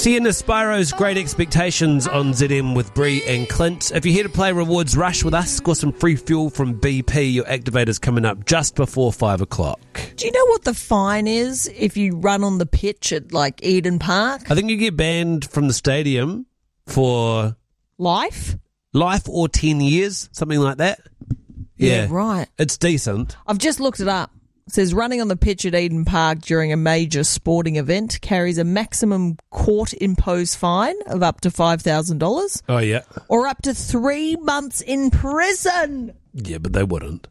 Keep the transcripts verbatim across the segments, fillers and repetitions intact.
Sienna Spiro's Great Expectations on Z M with Bree and Clint. If you're here to play Rewards Rush with us, score some free fuel from B P. Your activator's coming up just before five o'clock. Do you know what the fine is if you run on the pitch at, like, Eden Park? I think you get banned from the stadium for... Life? Life or ten years, something like that. Yeah, Yeah, right. It's decent. I've just looked it up. It says running on the pitch at Eden Park during a major sporting event carries a maximum court-imposed fine of up to five thousand dollars Oh, yeah. or up to three months in prison. Yeah, but they wouldn't.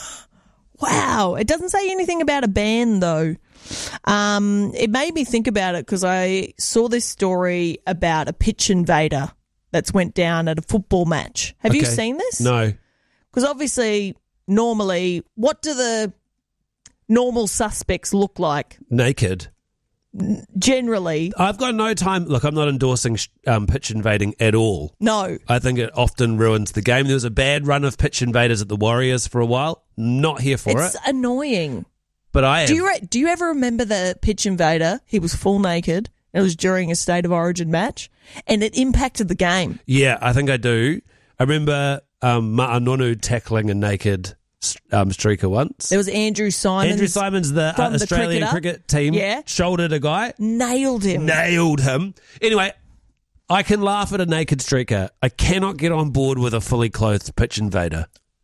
Wow. It doesn't say anything about a ban, though. Um, it made me think about it because I saw this story about a pitch invader that's went down at a football match. Have you Okay. seen this? No. Because obviously, normally, what do the normal suspects look like? Naked. Generally, I've got no time. Look, I'm not endorsing sh- um, pitch invading at all. no. I think it often ruins the game. There was a bad run of pitch invaders at the Warriors for a while. Not here for It's it. annoying. But I am. Do you re- do you ever remember the pitch invader? He was full naked. It was during a State of Origin match, and it impacted the game. Yeah, I think I do. I remember um, Ma'anonu tackling a naked um, streaker once. There was Andrew Simons. Andrew Simons, the uh, from the Australian cricketer. cricket team, Yeah. shouldered a guy, Nailed him. nailed him. Anyway, I can laugh at a naked streaker. I cannot get on board with a fully clothed pitch invader.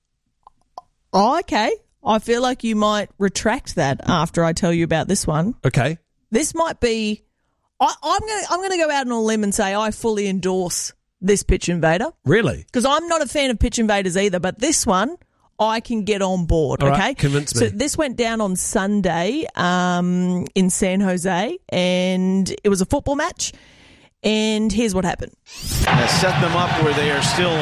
Oh, okay. I feel like you might retract that after I tell you about this one. Okay. This might be. I, I'm going to I'm going to go out on a limb and say I fully endorse this pitch invader Really? because I'm not a fan of pitch invaders either. But this one, I can get on board. All okay, right, convince me. So this went down on Sunday um, in San Jose, and it was a football match. And here's what happened. Uh, set them up where they are still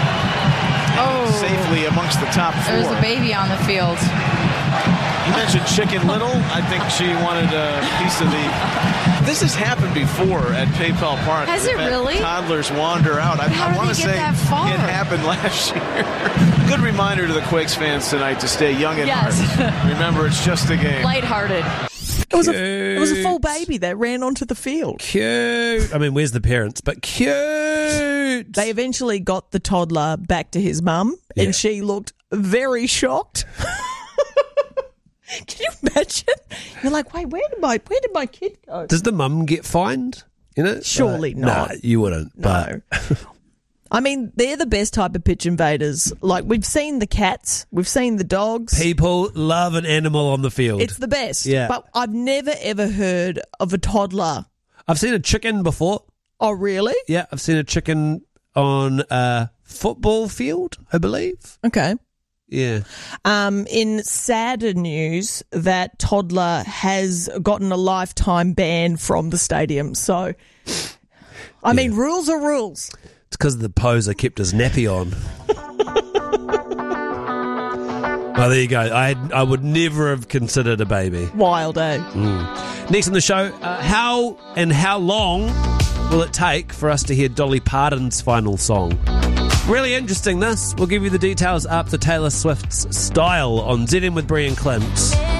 Oh, safely amongst the top four. there's a baby on the field. You mentioned Chicken Little. I think she wanted a piece of the... This has happened before at PayPal Park. Has We've it had really? Toddlers wander out. I, How I did want they to get say that far? it happened last year. Good reminder to the Quakes fans tonight to stay young at Yes. heart. Remember, it's just a game. Lighthearted. It was a it was a full Cute. baby that ran onto the field. Cute. I mean, where's the parents? But cute. They eventually got the toddler back to his mum, Yeah. and she looked very shocked. Can you imagine? You're like, wait, where did my where did my kid go? Does the mum get fined in it? Surely Uh, not. Nah, you wouldn't. No. I mean, they're the best type of pitch invaders. Like, we've seen the cats, we've seen the dogs. But people love an animal on the field. It's the best. Yeah. But I've never, ever heard of a toddler. I've seen a chicken before. Oh, really? Yeah, I've seen a chicken on a football field, I believe. Okay. Yeah. Um, in sadder news, that toddler has gotten a lifetime ban from the stadium. So, I mean, rules are rules. It's because the poser kept his nappy on. Oh, there you go. I I would never have considered a baby. Wild, eh? Next on the show, uh, how and how long will it take for us to hear Dolly Parton's final song? Really interesting, this. We'll give you the details up to Taylor Swift's Style on Z M with Bree and Clint.